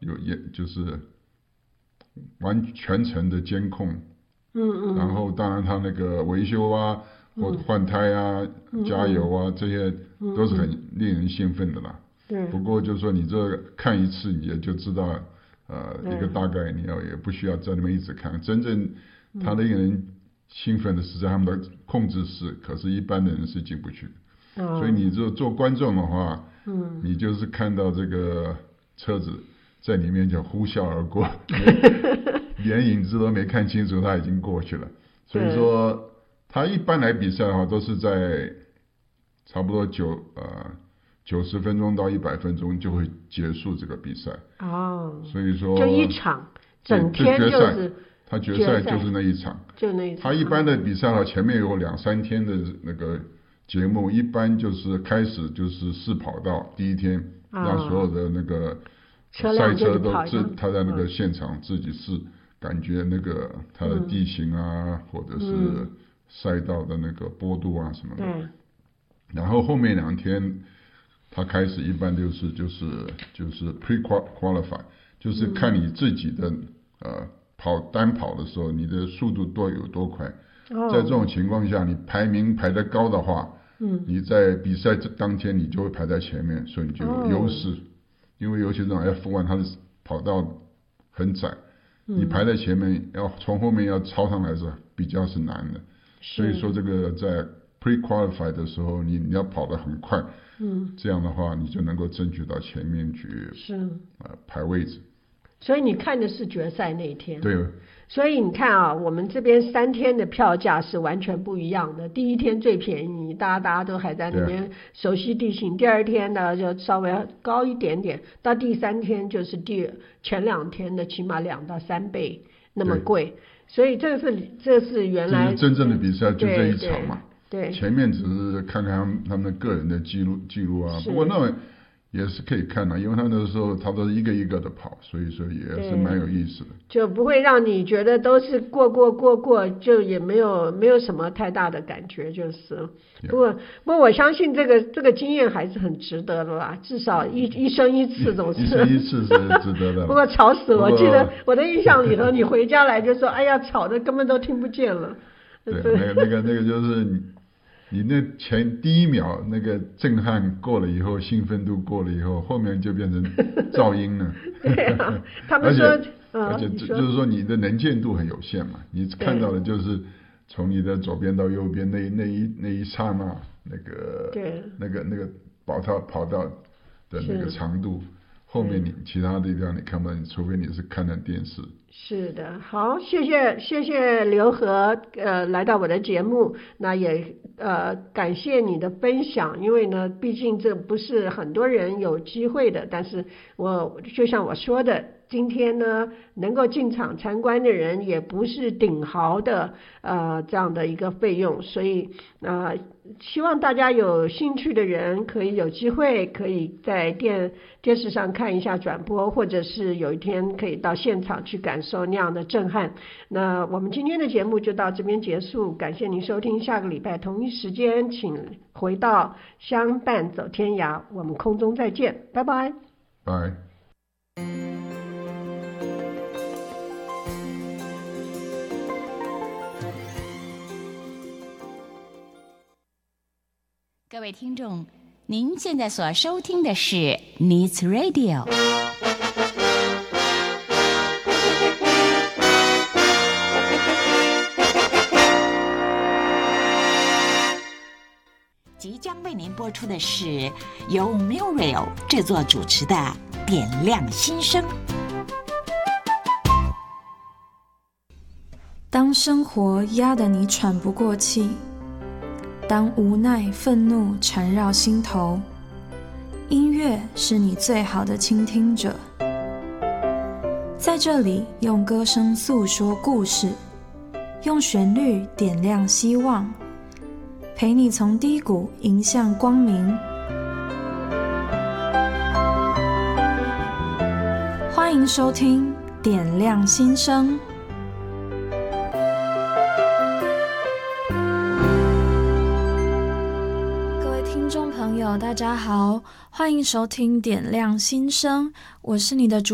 就是全程的监控，然后当然他那个维修啊，或换胎啊、加油啊，这些都是很令人兴奋的啦。不过就是说你这看一次你也就知道，一个大概，你也不需要在那边一直看。真正他令人兴奋的是在他们的控制室，可是一般的人是进不去的。所以你做观众的话，你就是看到这个车子在你面前呼啸而过，连影子都没看清楚，他已经过去了。所以说，他一般来比赛的话，都是在差不多90分钟到100分钟就会结束这个比赛。所以说就一场，整天就是。 他决赛就是那一场，他一般的比赛的话，前面有2-3天的那个节目，一般就是开始就是试跑道，第一天让所有的那个赛车都他在那个现场自己试，感觉那个它的地形啊，或者是赛道的那个坡度啊什么的。然后后面2天，他开始一般就是 pre-qualify， 就是看你自己的单跑的时候，你的速度有多快。在这种情况下，你排名排得高的话，你在比赛当天你就会排在前面，所以你就有优势。因为尤其这种 F1 它的跑道很窄，你排在前面，要从后面要超上来是比较是难的。所以说这个在 pre-qualify 的时候，你要跑得很快，这样的话你就能够争取到前面去排位置。 所以你看的是决赛那一天。 对。 所以你看啊，我们这边3天的票价是完全不一样的。第一天最便宜，大家都还在那边熟悉地形。第2天呢就稍微高一点点，到第3天就是前2天的起码2到3倍那么贵。所以这是原来真正的比赛就这一场嘛。 对。 前面只是看看他们个人的记录啊，不过那也是可以看的，因为他那时候他都是一个一个的跑，所以说也是蛮有意思的， 就不会让你觉得都是过，就也没有什么太大的感觉，就是。不过我相信这个经验还是很值得的啦，至少一生一次总是。 一生一次是值得的。 不过吵死我，记得我的印象里头，你回家来就说，哎呀，吵的根本都听不见了。 对，那个就是你那第一秒那个震撼过了以后，兴奋度过了以后，后面就变成噪音了。 对啊，他们说， 而且就是说你的能见度很有限嘛，你看到的就是从你的左边到右边那一刹那那个跑道的那个长度，后面你其他的地方你看不到，除非你是看的电视。 是的，好，谢谢刘和来到我的节目，那也感谢你的分享，因为呢，毕竟这不是很多人有机会的，但是就像我说的，今天呢，能够进场参观的人也不是顶豪的这样的一个费用，所以希望大家有兴趣的人可以有机会可以在电视上看一下转播，或者是有一天可以到现场去感受那样的震撼。那我们今天的节目就到这边结束，感谢您收听，下个礼拜同一时间请回到相伴走天涯，我们空中再见，拜拜。 拜。 各位听众，您现在所收听的是 Needs Radio。即将为您播出的是由 Muriel 制作主持的《点亮心声》。 当生活压得你喘不过气，当无奈愤怒缠绕心头，音乐是你最好的倾听者。在这里用歌声诉说故事，用旋律点亮希望，陪你从低谷迎向光明。欢迎收听点亮心声。大家好，欢迎收听点亮心声，我是你的主